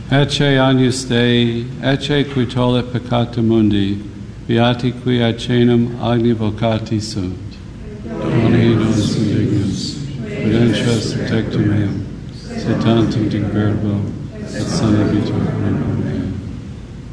Ecce agnus Dei, ecce qui tollit peccata mundi, beati qui ad cenum agni vocati sunt. Doni nos indignus, prudentias tectum meum, se tantum dic verbo, et sanabitur.